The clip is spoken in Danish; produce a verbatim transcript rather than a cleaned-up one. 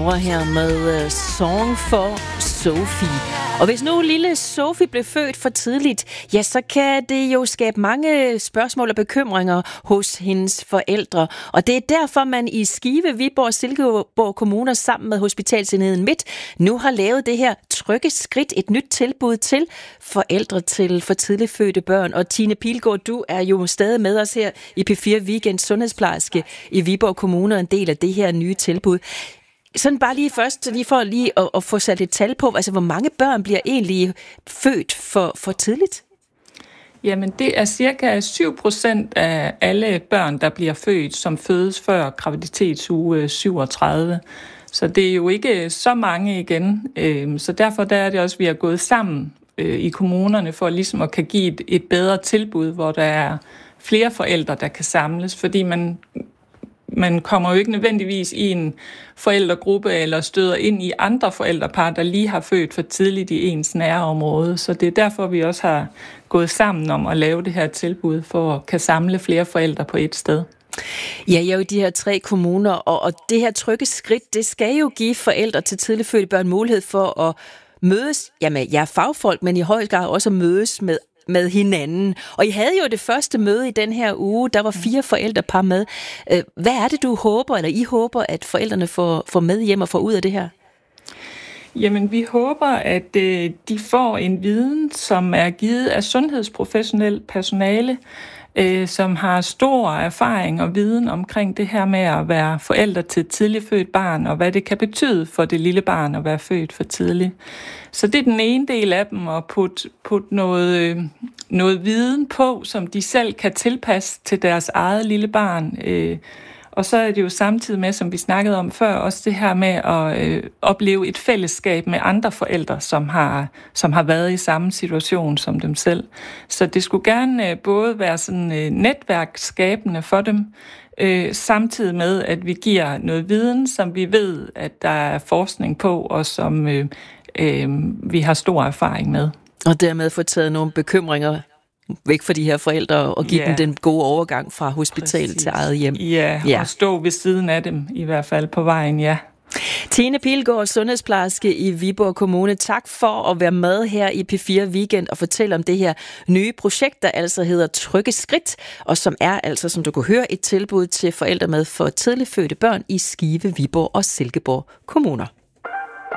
Nora her med uh, Song for Sophie. Og hvis nu lille Sophie blev født for tidligt, ja, så kan det jo skabe mange spørgsmål og bekymringer hos hendes forældre. Og det er derfor, man i Skive, Viborg og Silkeborg kommuner sammen med Hospitalsenheden Midt nu har lavet det her Trygge Skridt, et nyt tilbud til forældre til for tidligt fødte børn. Og Tine Pilgaard, du er jo stadig med os her i P fire Weekend, sundhedsplejerske i Viborg Kommune, en del af det her nye tilbud. Sådan bare lige først, lige for lige at, at få sat et tal på, altså hvor mange børn bliver egentlig født for, for tidligt? Jamen det er cirka syv procent af alle børn, der bliver født, som fødes før graviditetsuge syvogtredive. Så det er jo ikke så mange igen. Så derfor der er det også, at vi har gået sammen i kommunerne for ligesom at kan give et, et bedre tilbud, hvor der er flere forældre, der kan samles, fordi man Man kommer jo ikke nødvendigvis i en forældregruppe eller støder ind i andre forældrepar, der lige har født for tidligt i ens nærområde. Så det er derfor, vi også har gået sammen om at lave det her tilbud, for at kan samle flere forældre på et sted. Ja, jeg er jo i de her tre kommuner, og, og det her Trygge Skridt, det skal jo give forældre til tidligt fødte børn mulighed for at mødes, jamen jeg er fagfolk, men i høj grad også at mødes med med hinanden. Og I havde jo det første møde i den her uge, der var fire forældrepar med. Hvad er det, du håber, eller I håber, at forældrene får, får med hjem og får ud af det her? Jamen, vi håber, at øh, de får en viden, som er givet af sundhedsprofessionel personale, øh, som har stor erfaring og viden omkring det her med at være forældre til et tidligt født barn, og hvad det kan betyde for det lille barn at være født for tidligt. Så det er den ene del af dem, at putte, putte noget, øh, noget viden på, som de selv kan tilpasse til deres eget lille barn. Øh, og så er det jo samtidig med, som vi snakkede om før, også det her med at øh, opleve et fællesskab med andre forældre, som har, som har været i samme situation som dem selv. Så det skulle gerne øh, både være sådan øh, netværksskabende for dem, øh, samtidig med, at vi giver noget viden, som vi ved, at der er forskning på, og som øh, øh, vi har stor erfaring med. Og dermed få taget nogle bekymringer væk fra de her forældre og give yeah. dem den gode overgang fra hospital Præcis. Til eget hjem. Ja, ja, og stå ved siden af dem i hvert fald på vejen, ja. Tine Pilgaard, sundhedsplejerske i Viborg Kommune. Tak for at være med her i P fire Weekend og fortælle om det her nye projekt, der altså hedder Trygge Skridt, og som er altså, som du kunne høre, et tilbud til forældre med for tidligt fødte børn i Skive, Viborg og Silkeborg Kommuner.